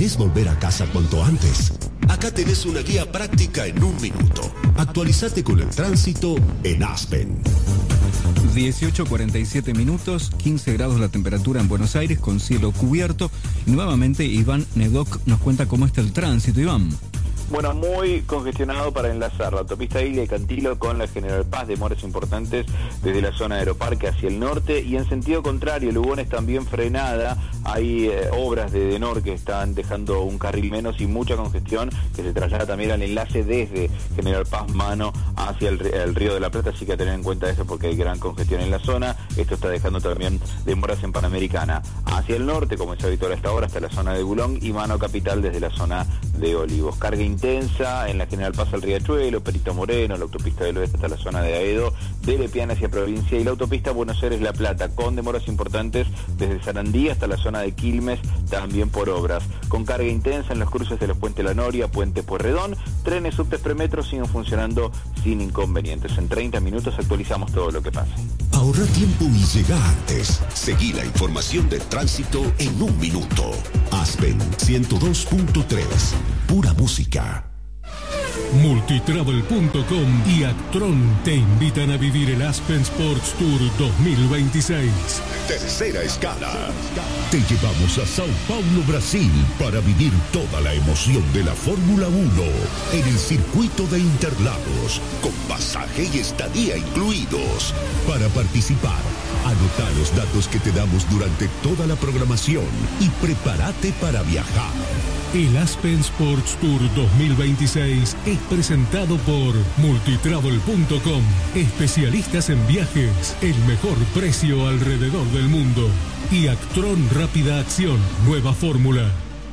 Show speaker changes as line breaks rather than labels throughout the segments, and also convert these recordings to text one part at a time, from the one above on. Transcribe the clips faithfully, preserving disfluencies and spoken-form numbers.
¿Querés volver a casa cuanto antes? Acá tenés una guía práctica en un minuto. Actualizate con el tránsito en Aspen.
dieciocho cuarenta y siete minutos, quince grados la temperatura en Buenos Aires con cielo cubierto. Y nuevamente Iván Nedoc nos cuenta cómo está el tránsito. Iván.
Bueno, muy congestionado para enlazar la autopista Ilia y Cantilo con la General Paz, demoras importantes desde la zona de Aeroparque hacia el norte, y en sentido contrario, Lugones también frenada, hay eh, obras de Denor que están dejando un carril menos y mucha congestión que se traslada también al enlace desde General Paz Mano hacia el, el Río de la Plata, así que a tener en cuenta eso porque hay gran congestión en la zona. Esto está dejando también demoras en Panamericana hacia el norte, como es habitual hasta ahora, hasta la zona de Bulón, y Mano Capital desde la zona de Olivos. Carga intensa en la General Paz al Riachuelo, Perito Moreno, la autopista del oeste hasta la zona de Aedo, de Lepiana hacia provincia, y la autopista Buenos Aires-La Plata, con demoras importantes desde Sarandí hasta la zona de Quilmes, también por obras. Con carga intensa en los cruces de los Puente La Noria, Puente Pueyrredón, trenes subtes premetro siguen funcionando sin inconvenientes. En treinta minutos actualizamos todo lo que pase.
Ahorra tiempo y llega antes. Seguí la información de tránsito en un minuto. Aspen ciento dos punto tres. Pura música.
Multitravel punto com y Actron te invitan a vivir el Aspen Sports Tour dos mil veintiséis.
Tercera escala. Te llevamos a Sao Paulo, Brasil, para vivir toda la emoción de la Fórmula uno en el circuito de Interlagos, con pasaje y estadía incluidos. Para participar, anota los datos que te damos durante toda la programación y prepárate para viajar.
El Aspen Sports Tour dos mil veintiséis es presentado por Multitravel punto com, especialistas en viajes, el mejor precio alrededor del mundo, y Actron Rápida Acción, nueva fórmula.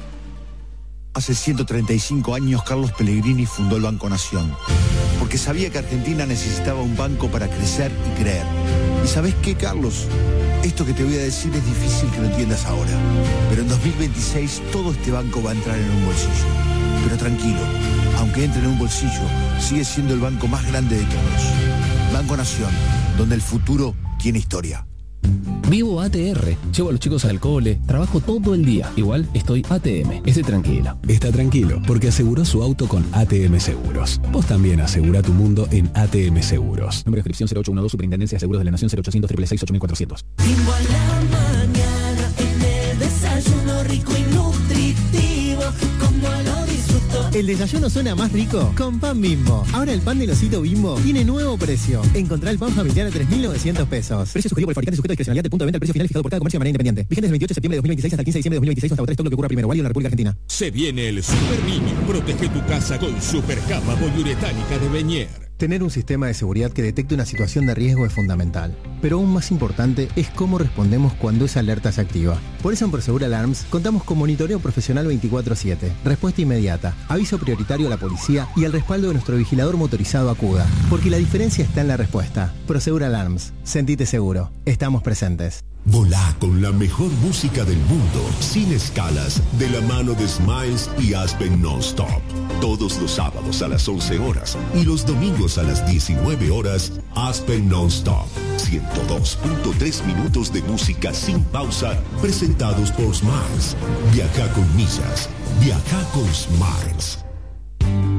Hace ciento treinta y cinco años Carlos Pellegrini fundó el Banco Nación, porque sabía que Argentina necesitaba un banco para crecer y creer. ¿Y sabés qué, Carlos? Esto que te voy a decir es difícil que lo entiendas ahora, pero en dos mil veintiséis todo este banco va a entrar en un bolsillo. Pero tranquilo, aunque entre en un bolsillo, sigue siendo el banco más grande de todos. Banco Nación, donde el futuro tiene historia.
Vivo A T R, llevo a los chicos al cole, trabajo todo el día. Igual estoy A T M, esté tranquilo.
Está tranquilo, porque aseguró su auto con A T M Seguros. Vos también asegura tu mundo en A T M Seguros.
Número de inscripción cero ocho uno dos, Superintendencia de Seguros de la Nación cero ochocientos, seis seis seis, ocho mil cuatrocientos.
Timbo a la mañana, en el desayuno rico y nutritivo, como lo disfruto.
El desayuno suena más rico con pan Bimbo. Ahora el pan del osito Bimbo tiene nuevo precio. Encontrá el pan familiar a tres mil novecientos pesos. Precio sugerido por el fabricante sujeto a discrecionalidad de punto de venta al precio final fijado por cada comercio de manera independiente. Vigente del veintiocho de septiembre de dos mil veintiséis hasta el quince de diciembre de dos mil veintiséis hasta agotar todo lo que ocurra primero. Válido en la República Argentina.
Se viene el Super Niño. Protege tu casa con Supercama poliuretánica de Beñer.
Tener un sistema de seguridad que detecte una situación de riesgo es fundamental, pero aún más importante es cómo respondemos cuando esa alerta se activa. Por eso en Prosegur Alarms contamos con monitoreo profesional veinticuatro siete, respuesta inmediata, aviso prioritario a la policía y el respaldo de nuestro vigilador motorizado ACUDA, porque la diferencia está en la respuesta. Prosegur Alarms, sentite seguro, estamos presentes.
Volá con la mejor música del mundo, sin escalas, de la mano de Smiles y Aspen Non-Stop. Todos los sábados a las once horas y los domingos a las diecinueve horas, Aspen Non-Stop. ciento dos punto tres minutos de música sin pausa, presentados por Smiles. Viaja con millas, viaja con Smiles.